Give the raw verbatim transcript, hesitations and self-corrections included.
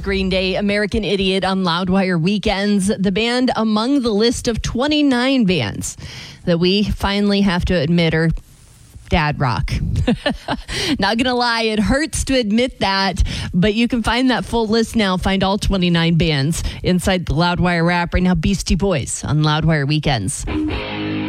Green Day, American Idiot on Loudwire Weekends. The band among the list of twenty-nine bands that we finally have to admit are dad rock. Not gonna lie, it hurts to admit that, but you can find that full list now. Find all twenty-nine bands inside the Loudwire app right now. Beastie Boys on Loudwire Weekends.